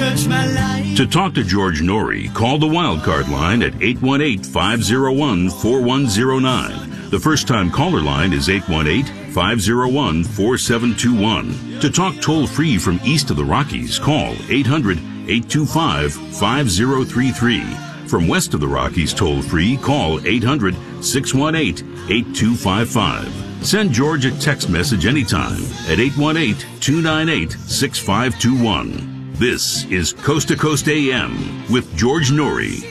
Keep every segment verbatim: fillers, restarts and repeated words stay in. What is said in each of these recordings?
To talk to George Norrie, call the Wildcard line at eight one eight, five oh one, four one oh nine. The first-time caller line is eight one eight, five oh one, four seven two one. To talk toll-free from east of the Rockies, call eight hundred, eight two five, five oh three three. From west of the Rockies toll-free, call eight hundred, six one eight, eight two five five. Send George a text message anytime at eight one eight, two nine eight, six five two one. This is Coast to Coast A M with George Norrie.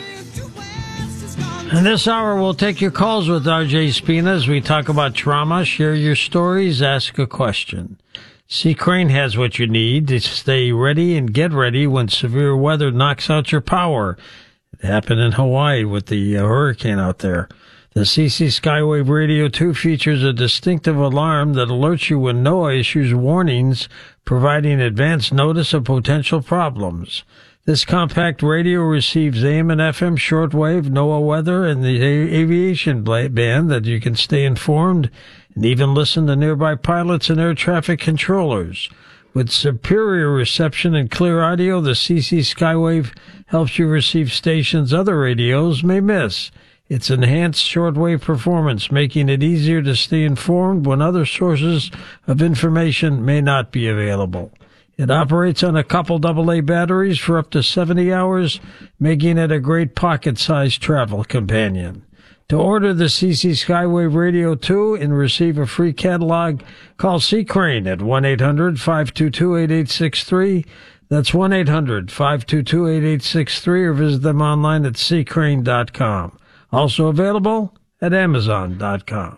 In this hour, we'll take your calls with R J Spina as we talk about trauma, share your stories, ask a question. Sea Crane has what you need to stay ready and get ready when severe weather knocks out your power. It happened in Hawaii with the uh, hurricane out there. The C C Skywave Radio two features a distinctive alarm that alerts you when NOAA issues warnings, providing advance notice of potential problems. This compact radio receives A M and F M shortwave, NOAA weather, and the aviation band that you can stay informed and even listen to nearby pilots and air traffic controllers. With superior reception and clear audio, the C C Skywave helps you receive stations other radios may miss. Its enhanced shortwave performance, making it easier to stay informed when other sources of information may not be available. It operates on a couple double A batteries for up to seventy hours, making it a great pocket-sized travel companion. To order the C C Skywave Radio two and receive a free catalog, call Sea Crane at one eight hundred, five two two, eight eight six three. That's one eight hundred, five two two, eight eight six three, or visit them online at sea crane dot com. Also available at amazon dot com.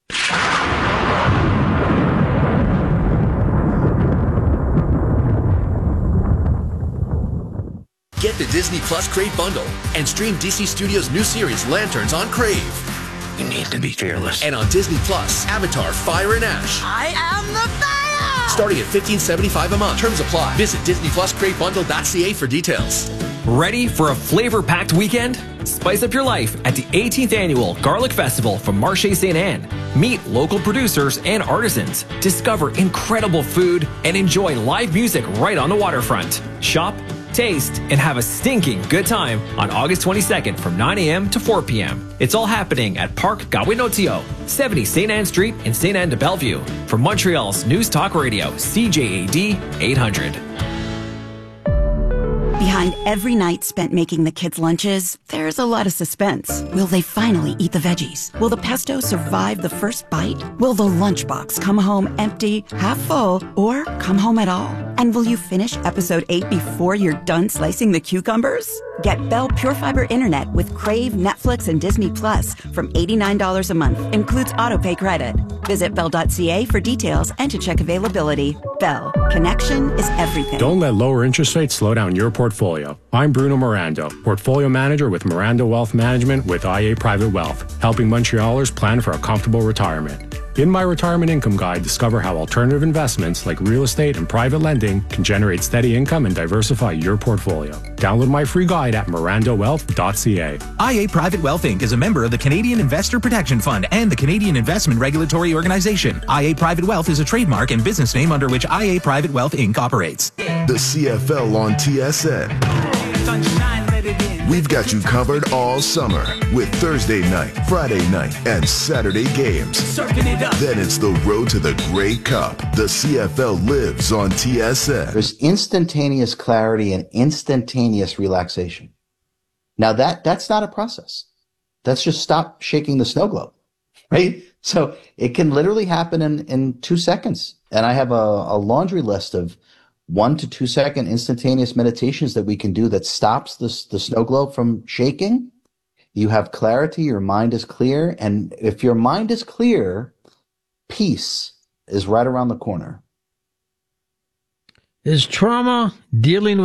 Get the Disney Plus Crave bundle and stream D C Studios' new series Lanterns on Crave. You need to be fearless. And on Disney Plus, Avatar: Fire and Ash. I am the fire! Starting at fifteen seventy-five a month. Terms apply. Visit disney plus crave bundle dot c a for details. Ready for a flavor-packed weekend? Spice up your life at the eighteenth Annual Garlic Festival from Marche Saint Anne. Meet local producers and artisans. Discover incredible food and enjoy live music right on the waterfront. Shop, taste, and have a stinking good time on August twenty-second from nine a.m. to four p.m. It's all happening at Parc Gawinotio, seventy Saint Anne Street in Saint Anne de Bellevue. From Montreal's News Talk Radio, C J A D eight hundred. Behind every night spent making the kids' lunches, there's a lot of suspense. Will they finally eat the veggies? Will the pesto survive the first bite? Will the lunchbox come home empty, half full, or come home at all? And will you finish episode eight before you're done slicing the cucumbers? Get Bell Pure Fiber Internet with Crave, Netflix, and Disney Plus from eighty-nine dollars a month. Includes autopay credit. Visit bell dot c a for details and to check availability. Bell. Connection is everything. Don't let lower interest rates slow down your portfolio. I'm Bruno Miranda, Portfolio Manager with Miranda Wealth Management with I A Private Wealth, helping Montrealers plan for a comfortable retirement. In my retirement income guide, discover how alternative investments like real estate and private lending can generate steady income and diversify your portfolio. Download my free guide at miranda wealth dot c a. I A Private Wealth Incorporated is a member of the Canadian Investor Protection Fund and the Canadian Investment Regulatory Organization. I A Private Wealth is a trademark and business name under which I A Private Wealth Incorporated operates. The C F L on T S N. We've got you covered all summer with Thursday night, Friday night, and Saturday games. Then it's the road to the Grey Cup. The C F L lives on T S N. There's instantaneous clarity and instantaneous relaxation. Now that, that's not a process. That's just stop shaking the snow globe, right? So it can literally happen in, in two seconds. And I have a, a laundry list of one to two second instantaneous meditations that we can do that stops the, the snow globe from shaking. You have clarity, your mind is clear. And if your mind is clear, peace is right around the corner. Is trauma dealing with